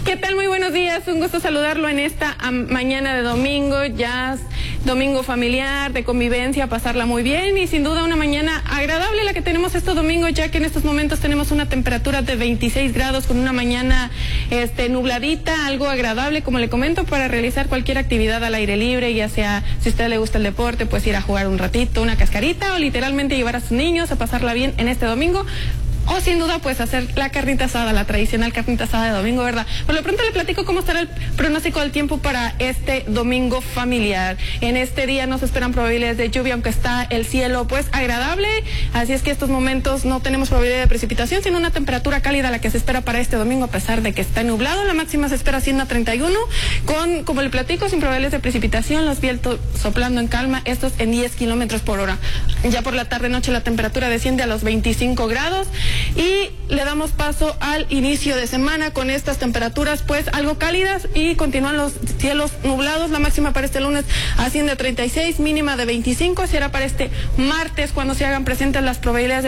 ¿Qué tal? Muy buenos días, un gusto saludarlo en esta mañana de domingo, ya domingo familiar, de convivencia, pasarla muy bien y sin duda una mañana agradable la que tenemos este domingo, ya que en estos momentos tenemos una temperatura de 26 grados con una mañana nubladita, algo agradable, como le comento, para realizar cualquier actividad al aire libre, ya sea si a usted le gusta el deporte, pues ir a jugar un ratito, una cascarita o literalmente llevar a sus niños a pasarla bien en este domingo. O sin duda, pues hacer la carnita asada, la tradicional carnita asada de domingo, ¿verdad? Por lo pronto le platico cómo estará el pronóstico del tiempo para este domingo familiar. En este día no se esperan probabilidades de lluvia, aunque está el cielo pues agradable. Así es que estos momentos no tenemos probabilidad de precipitación, sino una temperatura cálida la que se espera para este domingo, a pesar de que está nublado. La máxima se espera siendo a 31, con, como le platico, sin probabilidades de precipitación, los vientos soplando en calma, estos en 10 kilómetros por hora. Ya por la tarde-noche la temperatura desciende a los 25 grados. Y le damos paso al inicio de semana con estas temperaturas pues algo cálidas y continúan los cielos nublados. La máxima para este lunes asciende a 36, mínima de 25. Será para este martes cuando se hagan presentes las probabilidades de